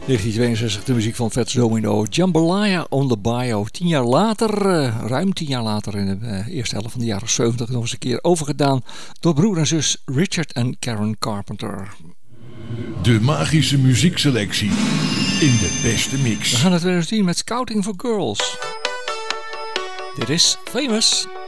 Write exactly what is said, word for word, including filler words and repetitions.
negentien tweeënzestig de muziek van Fats Domino, Jambalaya on the Bayou. Tien jaar later, uh, ruim tien jaar later, in de uh, eerste helft van de jaren zeventig, nog eens een keer overgedaan door broer en zus Richard en Karen Carpenter. De magische muziekselectie in de beste mix. We gaan naar twintig tien met Scouting for Girls. Dit is Famous.